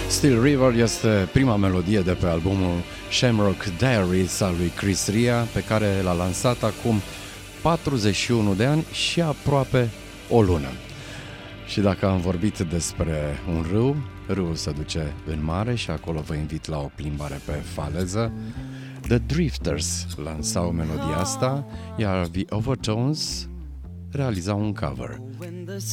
Still River este prima melodie de pe albumul Shamrock Diaries al lui Chris Rea, pe care l-a lansat acum 41 de ani și aproape o lună. Și dacă am vorbit despre un râu, râul se duce în mare și acolo vă invit la o plimbare pe faleză. The Drifters lansau melodia asta, iar The Overtones realizau un cover.